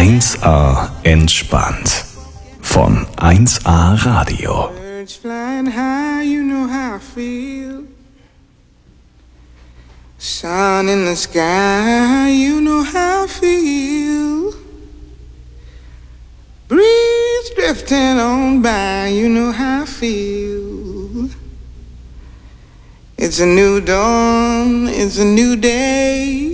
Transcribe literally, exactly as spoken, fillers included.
eins A entspannt von eins A Radio. Birds flying high, you know how I feel. Sun in the sky, you know how I feel. Breeze drifting on by, you know how I feel. It's a new dawn, it's a new day.